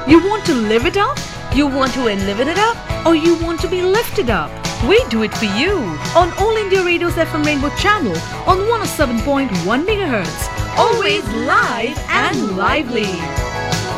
You want to live it up? You want to live it up? Or you want to be lifted up? We do it for you on All India Radio's FM Rainbow channel on 107.1 MHz. Always live and lively.